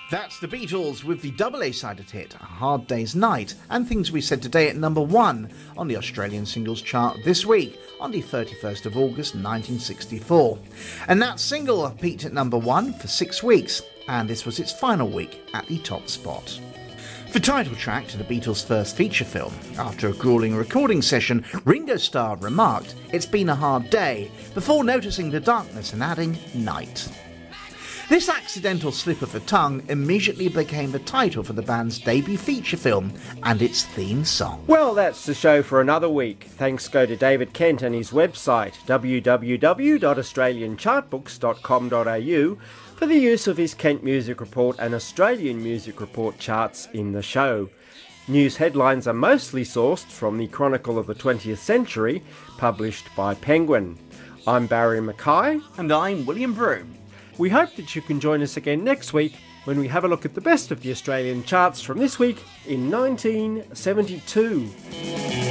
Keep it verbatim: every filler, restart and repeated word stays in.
That's the Beatles with the double A-sided hit, A Hard Day's Night, and things we said today at number one on the Australian singles chart this week, on the thirty-first of August nineteen sixty-four. And that single peaked at number one for six weeks, and this was its final week at the top spot. The title track to the Beatles' first feature film. After a gruelling recording session, Ringo Starr remarked, "It's been a hard day," before noticing the darkness and adding night. This accidental slip of the tongue immediately became the title for the band's debut feature film and its theme song. Well, that's the show for another week. Thanks go to David Kent and his website w w w dot australian chartbooks dot com dot a u for the use of his Kent Music Report and Australian Music Report charts in the show. News headlines are mostly sourced from the Chronicle of the twentieth Century, published by Penguin. I'm Barry Mackay. And I'm William Broome. We hope that you can join us again next week when we have a look at the best of the Australian charts from this week in nineteen seventy-two.